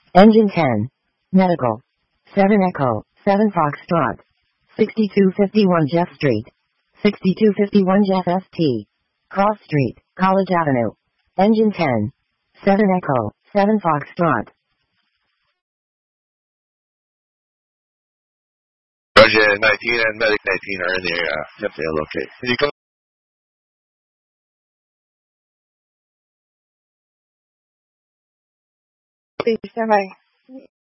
Engine 10. Medical. 7 Echo, 7 Foxtrot. 6251 Jeff Street. 6251 Jeff ST. Cross Street, College Avenue. Engine 10. 7 Echo, 7 Foxtrot. Roger, 19 and Medic 19 are in the area. Yep, they'll locate. Can you go? Please stand by.